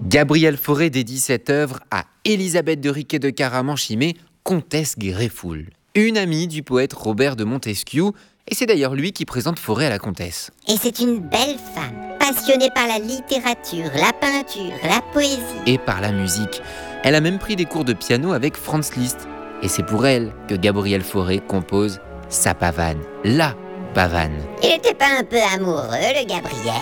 Gabriel Fauré dédie cette œuvre à Élisabeth de Riquet de Caraman-Chimay, comtesse Guéréfoul, une amie du poète Robert de Montesquieu, et c'est d'ailleurs lui qui présente Fauré à la comtesse. Et c'est une belle femme, passionnée par la littérature, la peinture, la poésie. Et par la musique. Elle a même pris des cours de piano avec Franz Liszt. Et c'est pour elle que Gabriel Fauré compose sa pavane, la pavane. Il n'était pas un peu amoureux, le Gabriel ?